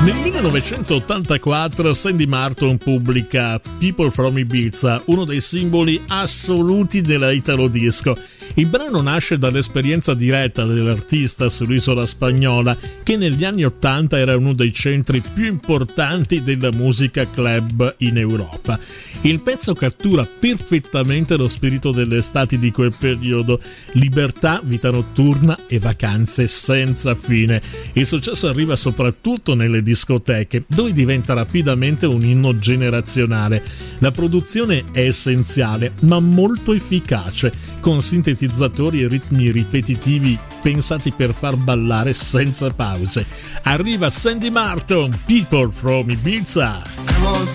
Nel 1984 Sandy Martin pubblica People from Ibiza, uno dei simboli assoluti della Italo Disco. Il brano nasce dall'esperienza diretta dell'artista sull'isola spagnola, che negli anni '80 era uno dei centri più importanti della musica club in Europa. Il pezzo cattura perfettamente lo spirito delle estati di quel periodo: libertà, vita notturna e vacanze senza fine. Il successo arriva soprattutto nelle discoteche, dove diventa rapidamente un inno generazionale. La produzione è essenziale, ma molto efficace, con sintetizzatori e ritmi ripetitivi pensati per far ballare senza pause. Arriva Sandy Martin, People from Ibiza. Come on,